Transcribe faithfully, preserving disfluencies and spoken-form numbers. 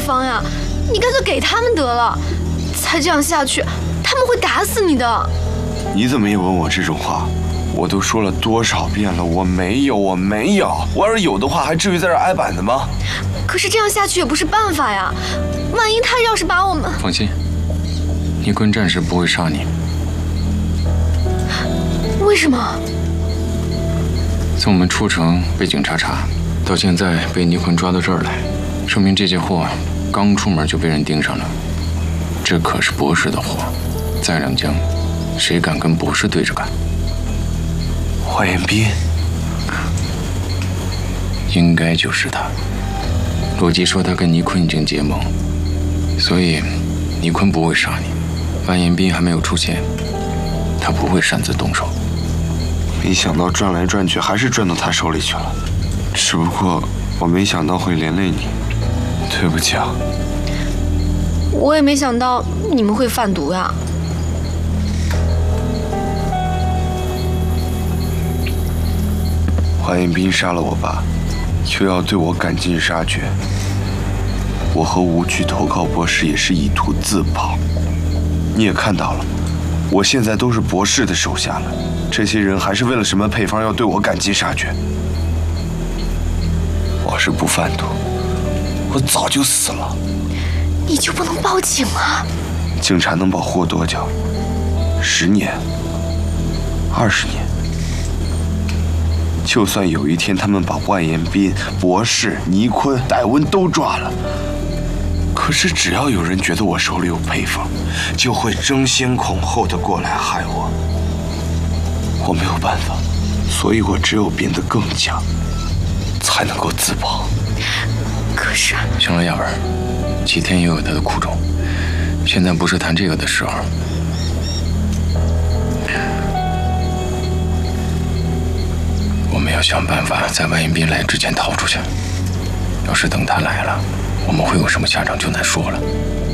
方呀？你干脆给他们得了。再这样下去，他们会打死你的。 你怎么也问我这种话？我都说了多少遍了，我没有，我没有。我要是有的话，还至于在这儿挨板子吗？ 可是这样下去也不是办法呀。万一他要是把我们…… 放心，倪坤暂时不会杀你。 为什么？ 从我们出城被警察查，到现在被倪坤抓到这儿来，说明这些货刚出门就被人盯上了。这可是博士的货，在两江，谁敢跟博士对着干？ 华彦斌， 应该就是他。罗辑说他跟倪坤已经结盟，所以倪坤不会杀你。万彦斌还没有出现，他不会擅自动手。 没想到转来转去还是转到他手里去了，只不过我没想到会连累你，对不起啊。 我也没想到你们会贩毒呀。 华彦斌杀了我爸，又要对我赶尽杀绝。我和吴去投靠博士也是以图自保。你也看到了，我现在都是博士的手下了，这些人还是为了什么配方要对我赶尽杀绝？我要是不贩毒，我早就死了。 你就不能报警啊？ 警察能保护我多久？十年？二十年？就算有一天他们把万彦斌、博士、倪坤、戴温都抓了，可是只要有人觉得我手里有配方，就会争先恐后的过来害我。我没有办法，所以我只有变得更强，才能够自保。 可是…… 行了，亚文，齐天也有他的苦衷，现在不是谈这个的时候。我们要想办法在万彦斌来之前逃出去。要是等他来了，我们会有什么下场就难说了。